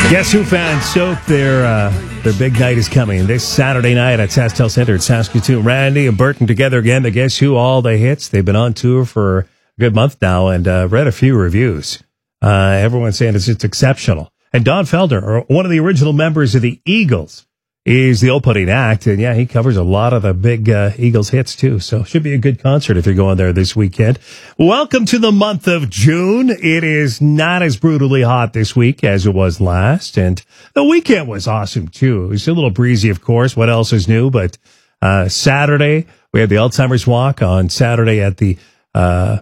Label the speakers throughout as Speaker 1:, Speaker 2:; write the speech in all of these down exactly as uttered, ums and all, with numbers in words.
Speaker 1: Guess Who fans soak their uh, their big night is coming this Saturday night at SaskTel Center in Saskatoon. Randy and Burton together again. The Guess Who, all the hits. They've been on tour for a good month now and uh, read a few reviews. Uh, everyone's saying it's just exceptional. And Don Felder, one of the original members of the Eagles, is the opening act. And yeah, he covers a lot of the big uh, Eagles hits too. So should be a good concert if you're going there this weekend. Welcome to the month of June. It is not as brutally hot this week as it was last. And the weekend was awesome too. It was a little breezy, of course. What else is new? But uh, Saturday, we had the Alzheimer's Walk on Saturday at the uh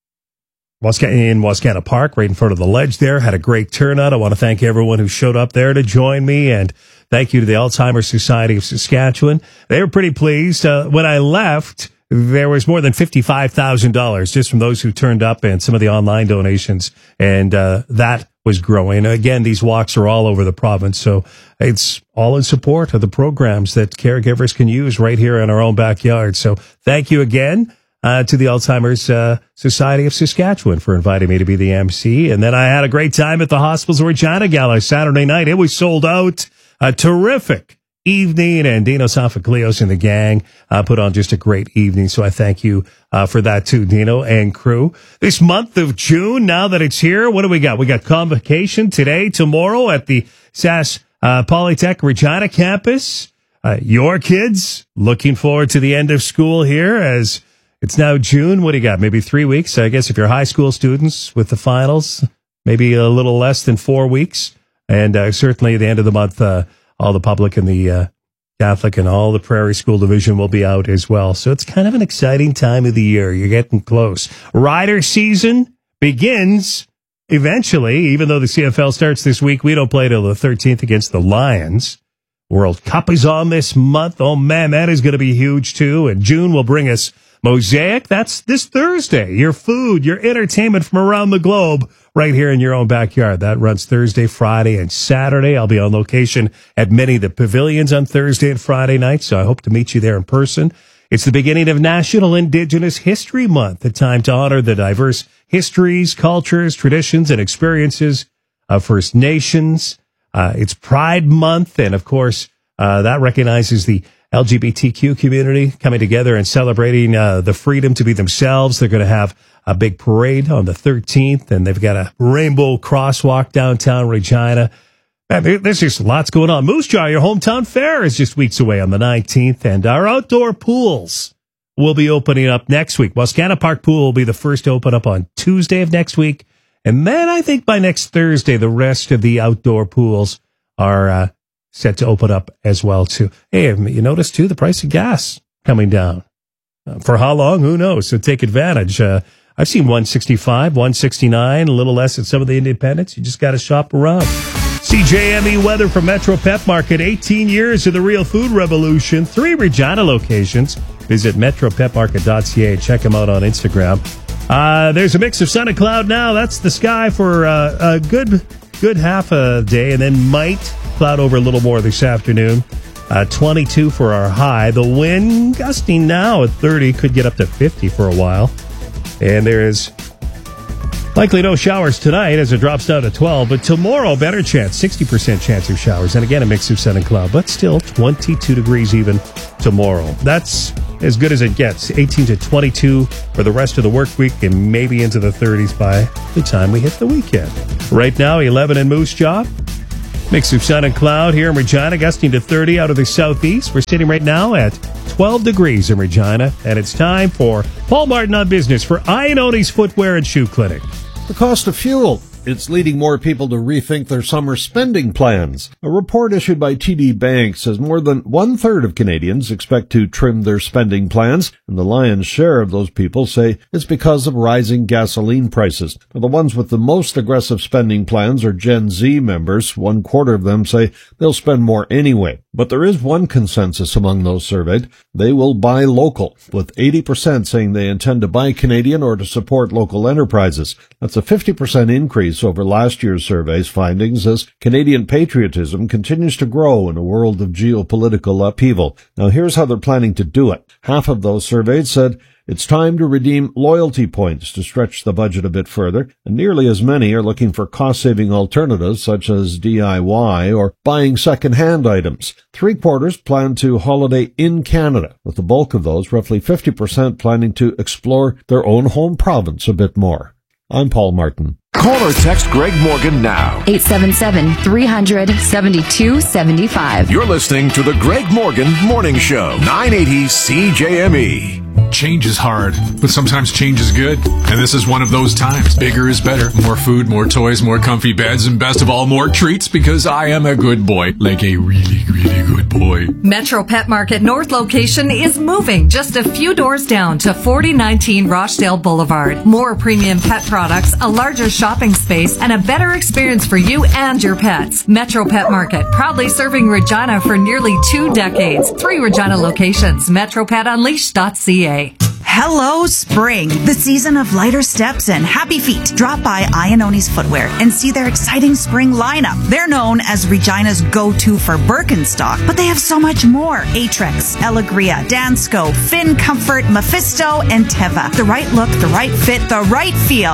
Speaker 1: Wascana, in Wascana Park, right in front of the ledge there. Had a great turnout. I want to thank everyone who showed up there to join me, and thank you to the Alzheimer's Society of Saskatchewan. They were pretty pleased. Uh, when I left, there was more than fifty-five thousand dollars just from those who turned up and some of the online donations, and uh, that was growing. Again, these walks are all over the province, so it's all in support of the programs that caregivers can use right here in our own backyard. So thank you again. Uh, to the Alzheimer's uh, Society of Saskatchewan for inviting me to be the M C. And then I had a great time at the Hospitals Regina Gala Saturday night. It was sold out. A terrific evening, and Dino Sanfacleos and the gang uh, put on just a great evening. So I thank you uh, for that too, Dino and crew. This month of June, now that it's here, what do we got? We got convocation today, tomorrow at the Sask uh, Polytech Regina campus. Uh, your kids looking forward to the end of school here as it's now June. What do you got? Maybe three weeks. I guess if you're high school students with the finals, maybe a little less than four weeks. And uh, certainly at the end of the month, uh, all the public and the uh, Catholic and all the Prairie School Division will be out as well. So it's kind of an exciting time of the year. You're getting close. Rider season begins eventually, even though the C F L starts this week. We don't play till the thirteenth against the Lions. World Cup is on this month. Oh, man, that is going to be huge, too. And June will bring us Mosaic. That's this Thursday. Your food, your entertainment from around the globe right here in your own backyard. That runs Thursday, Friday, and Saturday. I'll be on location at many of the pavilions on Thursday and Friday nights, so I hope to meet you there in person. It's the beginning of National Indigenous History Month, a time to honor the diverse histories, cultures, traditions, and experiences of First Nations. Uh, it's Pride Month, and of course, uh, that recognizes the L G B T Q community coming together and celebrating uh, the freedom to be themselves. They're going to have a big parade on the thirteenth, and they've got a rainbow crosswalk downtown Regina. Man, there's just lots going on. Moose Jaw, your hometown fair, is just weeks away on the nineteenth, and our outdoor pools will be opening up next week. Wascana Park Pool will be the first to open up on Tuesday of next week, and then I think by next Thursday, the rest of the outdoor pools are uh, set to open up as well, too. Hey, you notice, too, the price of gas coming down. Uh, for how long? Who knows? So take advantage. Uh, I've seen one sixty-five, one sixty-nine, a little less at some of the independents. You just got to shop around. C J M E weather from Metro Pet Market. eighteen years of the real food revolution. Three Regina locations. Visit metro pet market dot c a. Check them out on Instagram. Uh, there's a mix of sun and cloud now. That's the sky for uh, a good, good half a day, and then might cloud over a little more this afternoon. Uh, twenty-two for our high. The wind gusting now at thirty, could get up to fifty for a while. And there is likely no showers tonight as it drops down to twelve. But tomorrow, better chance, sixty percent chance of showers. And again, a mix of sun and cloud, but still twenty-two degrees even tomorrow. That's as good as it gets. eighteen to twenty-two for the rest of the work week and maybe into the thirties by the time we hit the weekend. Right now, eleven in Moose Jaw. Mix of sun and cloud here in Regina, gusting to thirty out of the southeast. We're sitting right now at twelve degrees in Regina, and it's time for Paul Martin on Business for Ionone's Footwear and Shoe Clinic.
Speaker 2: The cost of fuel. It's leading more people to rethink their summer spending plans. A report issued by T D Bank says more than one-third of Canadians expect to trim their spending plans, and the lion's share of those people say it's because of rising gasoline prices. Now, the ones with the most aggressive spending plans are Gen Z members. One quarter of them say they'll spend more anyway. But there is one consensus among those surveyed. They will buy local, with eighty percent saying they intend to buy Canadian or to support local enterprises. That's a fifty percent increase over last year's survey's findings as Canadian patriotism continues to grow in a world of geopolitical upheaval. Now, here's how they're planning to do it. Half of those surveyed said It's time to redeem loyalty points to stretch the budget a bit further, and nearly as many are looking for cost-saving alternatives such as D I Y or buying second-hand items. Three quarters plan to holiday in Canada, with the bulk of those, roughly fifty percent, planning to explore their own home province a bit more. I'm Paul Martin.
Speaker 3: Call or text Greg Morgan now.
Speaker 4: eight seven seven, three hundred, seventy-two seventy-five.
Speaker 3: You're listening to the Greg Morgan Morning Show, nine eighty C J M E.
Speaker 5: Change is hard, but sometimes change is good. And this is one of those times. Bigger is better. More food, more toys, more comfy beds, and best of all, more treats, because I am a good boy. Like a really, really good boy.
Speaker 6: Metro Pet Market North location is moving just a few doors down to forty nineteen Rochdale Boulevard. More premium pet products, a larger shopping space, and a better experience for you and your pets. Metro Pet Market, proudly serving Regina for nearly two decades. Three Regina locations. metro pet unleashed dot c a.
Speaker 7: Hello, spring, the season of lighter steps and happy feet. Drop by Iannoni's Footwear and see their exciting spring lineup. They're known as Regina's go-to for Birkenstock, but they have so much more. Aetrex, Elegria, Dansko, Finn Comfort, Mephisto, and Teva. The right look, the right fit, the right feel.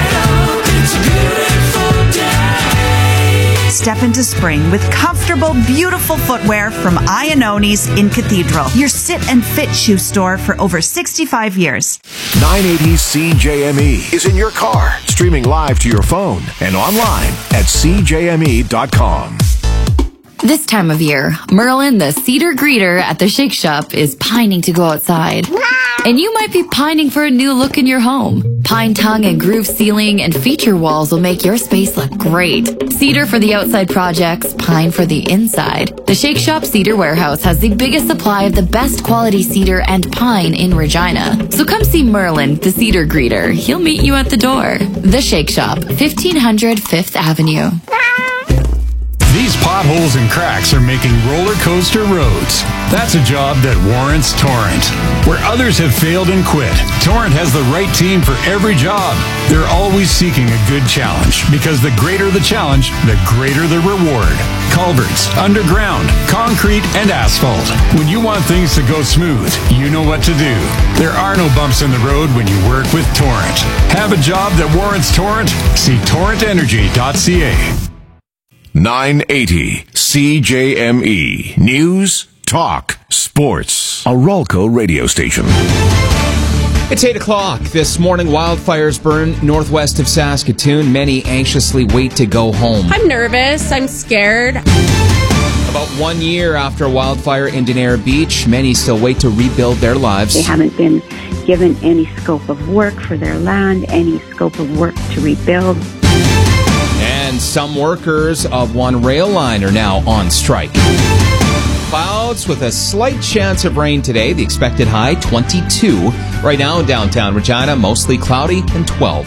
Speaker 7: Step into spring with comfortable, beautiful footwear from Iannoni's in Cathedral, your sit and fit shoe store for over sixty-five years.
Speaker 3: nine eighty C J M E is in your car, streaming live to your phone and online at c j m e dot com.
Speaker 4: This time of year, Merlin, the cedar greeter at the Shake Shop, is pining to go outside. And you might be pining for a new look in your home. Pine tongue and groove ceiling and feature walls will make your space look great. Cedar for the outside projects, pine for the inside. The Shake Shop Cedar Warehouse has the biggest supply of the best quality cedar and pine in Regina. So come see Merlin, the cedar greeter. He'll meet you at the door. The Shake Shop, fifteen hundred Fifth Avenue.
Speaker 5: These potholes and cracks are making roller coaster roads. That's a job that warrants Torrent. Where others have failed and quit, Torrent has the right team for every job. They're always seeking a good challenge, because the greater the challenge, the greater the reward. Culverts, underground, concrete, and asphalt. When you want things to go smooth, you know what to do. There are no bumps in the road when you work with Torrent. Have a job that warrants Torrent? See torrent energy dot c a.
Speaker 3: nine eighty C J M E. News, talk, sports. A Rolco radio station.
Speaker 8: It's eight o'clock. This morning, wildfires burn northwest of Saskatoon. Many anxiously wait to go home.
Speaker 9: I'm nervous. I'm scared.
Speaker 8: About one year after a wildfire in Denair Beach, many still wait to rebuild their lives.
Speaker 10: They haven't been given any scope of work for their land, any scope of work to rebuild.
Speaker 8: And some workers of one rail line are now on strike. Clouds with a slight chance of rain today. The expected high, twenty-two. Right now in downtown Regina, mostly cloudy and twelve.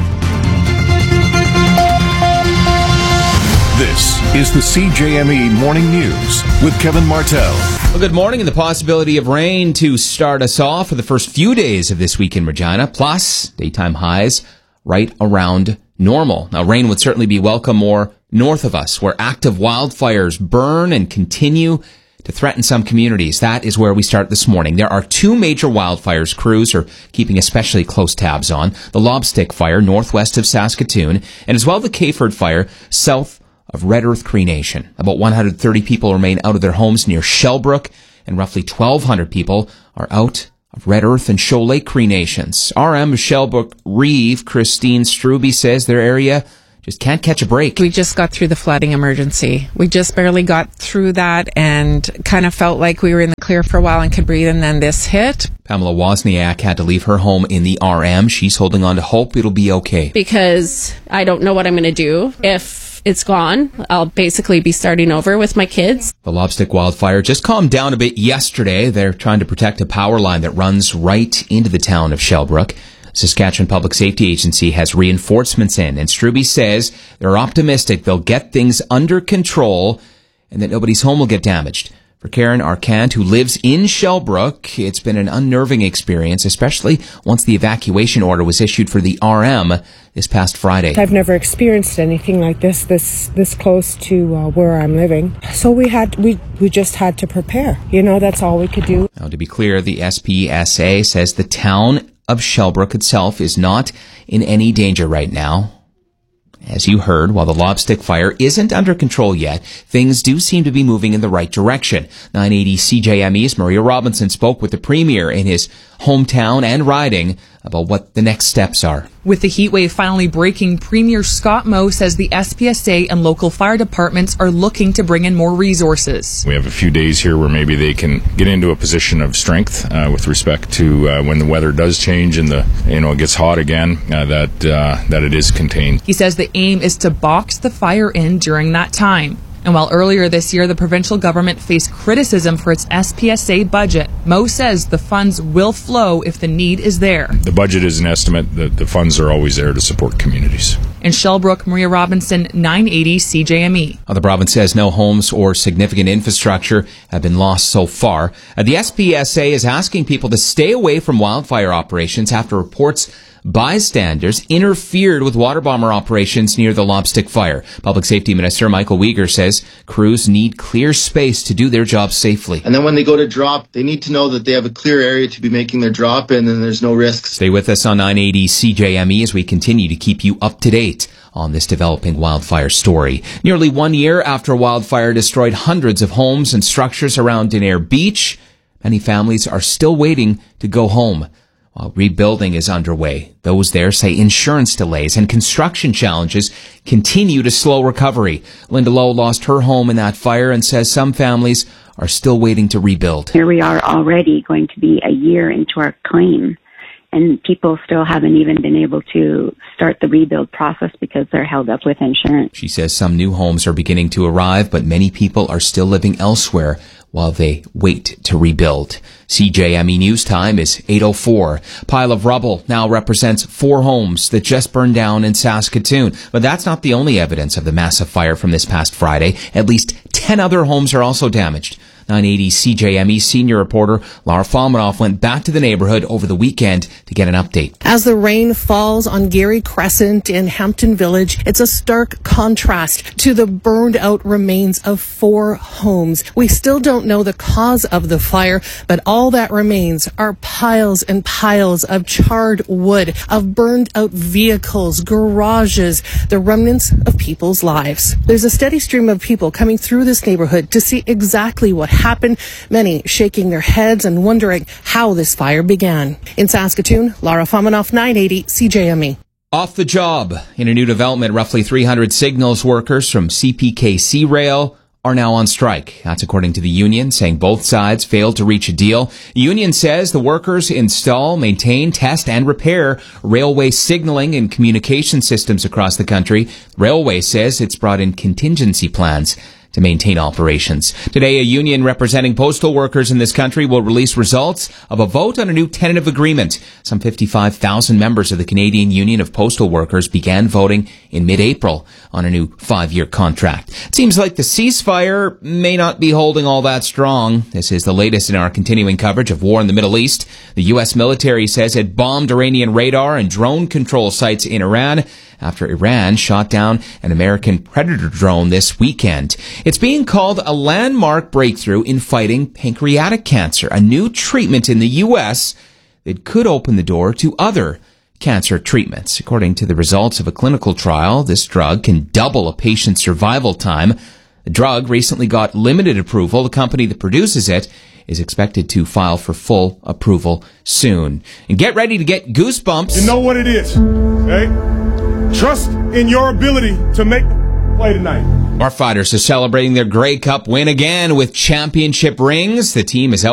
Speaker 3: This is the C J M E Morning News with Kevin Martell.
Speaker 8: Well, good morning, and the possibility of rain to start us off for the first few days of this week in Regina, plus daytime highs right around normal. Now, rain would certainly be welcome more north of us, where active wildfires burn and continue to threaten some communities. That is where we start this morning. There are two major wildfires crews are keeping especially close tabs on. The Lobstick Fire, northwest of Saskatoon, and as well the Cayford Fire, south of Red Earth Cree Nation. About one hundred thirty people remain out of their homes near Shellbrook, and roughly twelve hundred people are out of Red Earth and Shoal Lake Cree Nations. R M of Shellbrook Reeve, Christine Struby, says their area just can't catch a break.
Speaker 11: We just got through the flooding emergency. We just barely got through that and kind of felt like we were in the clear for a while and could breathe, and then this hit.
Speaker 8: Pamela Wozniak had to leave her home in the R M. She's holding on to hope it'll be okay.
Speaker 9: Because I don't know what I'm going to do if it's gone. I'll basically be starting over with my kids.
Speaker 8: The Lobstick wildfire just calmed down a bit yesterday. They're trying to protect a power line that runs right into the town of Shellbrook. Saskatchewan Public Safety Agency has reinforcements in, and Struby says they're optimistic they'll get things under control and that nobody's home will get damaged. For Karen Arcand, who lives in Shellbrook, it's been an unnerving experience, especially once the evacuation order was issued for the R M this past Friday.
Speaker 12: I've never experienced anything like this, this this close to uh, where I'm living. So we had we we just had to prepare. You know, that's all we could do.
Speaker 8: Now, to be clear, the S P S A says the town of Shellbrook itself is not in any danger right now. As you heard, while the Lobstick fire isn't under control yet, things do seem to be moving in the right direction. nine eighty C J M E's Maria Robinson spoke with the Premier in his hometown and riding about what the next steps are.
Speaker 13: With the heat wave finally breaking, Premier Scott Moe says the S P S A and local fire departments are looking to bring in more resources.
Speaker 14: We have a few days here where maybe they can get into a position of strength uh, with respect to uh, when the weather does change and the you know it gets hot again, uh, that uh, that it is contained.
Speaker 13: He says the aim is to box the fire in during that time. And while earlier this year the provincial government faced criticism for its S P S A budget, Moe says the funds will flow if the need is there.
Speaker 14: The budget is an estimate. The, the funds are always there to support communities.
Speaker 13: In Shellbrook, Maria Robinson, nine eighty C J M E.
Speaker 8: The province says no homes or significant infrastructure have been lost so far. Uh, the S P S A is asking people to stay away from wildfire operations after reports bystanders interfered with water bomber operations near the Lobstick fire. Public Safety Minister Michael Uyghur says crews need clear space to do their job safely.
Speaker 15: And then when they go to drop, they need to know that they have a clear area to be making their drop in and there's no risks.
Speaker 8: Stay with us on nine eighty C J M E as we continue to keep you up to date on this developing wildfire story. Nearly one year after a wildfire destroyed hundreds of homes and structures around Denair Beach, many families are still waiting to go home. While rebuilding is underway, those there say insurance delays and construction challenges continue to slow recovery. Linda Lowe lost her home in that fire and says some families are still waiting to rebuild.
Speaker 10: Here we are already going to be a year into our claim, and people still haven't even been able to start the rebuild process because they're held up with insurance.
Speaker 8: She says some new homes are beginning to arrive, but many people are still living elsewhere while they wait to rebuild. C J M E News Time is eight oh four. Pile of rubble now represents four homes that just burned down in Saskatoon. But that's not the only evidence of the massive fire from this past Friday. At least ten other homes are also damaged. nine eighty C J M E senior reporter Laura Falmanoff went back to the neighborhood over the weekend to get an update.
Speaker 16: As the rain falls on Gary Crescent in Hampton Village, it's a stark contrast to the burned out remains of four homes. We still don't know the cause of the fire, but all that remains are piles and piles of charred wood, of burned out vehicles, garages, the remnants of people's lives. There's a steady stream of people coming through this neighborhood to see exactly what happened, many shaking their heads and wondering how this fire began. In Saskatoon, Laura Falmanoff, nine eighty C J M E.
Speaker 8: Off the job. In a new development, roughly three hundred signals workers from C P K C Rail are now on strike. That's according to the union, saying both sides failed to reach a deal. The union says the workers install, maintain, test, and repair railway signaling and communication systems across the country. Railway says it's brought in contingency plans to maintain operations. Today, a union representing postal workers in this country will release results of a vote on a new tentative agreement. Some fifty-five thousand members of the Canadian Union of Postal Workers began voting in mid-April on a new five-year contract. It seems like the ceasefire may not be holding all that strong. This is the latest in our continuing coverage of war in the Middle East. The U S military says it bombed Iranian radar and drone control sites in Iran after Iran shot down an American Predator drone this weekend. It's being called a landmark breakthrough in fighting pancreatic cancer, a new treatment in the U S that could open the door to other cancer treatments. According to the results of a clinical trial, this drug can double a patient's survival time. The drug recently got limited approval. The company that produces it is expected to file for full approval soon. And get ready to get goosebumps.
Speaker 17: You know what it is, okay? Trust in your ability to make the play tonight.
Speaker 8: Our fighters are celebrating their Grey Cup win again with championship rings. The team is out